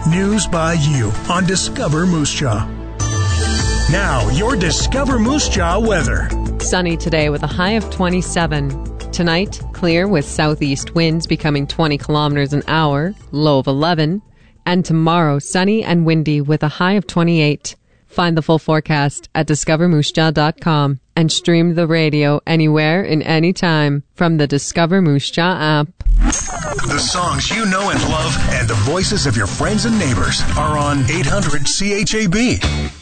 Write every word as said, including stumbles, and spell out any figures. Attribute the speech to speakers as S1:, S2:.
S1: News by you on Discover Moose Jaw. Now, your Discover Moose Jaw weather.
S2: Sunny today with a high of twenty-seven. Tonight, clear with southeast winds becoming twenty kilometers an hour, low of eleven. And tomorrow, sunny and windy with a high of twenty-eight. Find the full forecast at discover moose jaw dot com and stream the radio anywhere and anytime from the Discover Moose Jaw app.
S1: The songs you know and love and the voices of your friends and neighbors are on eight hundred C H A B.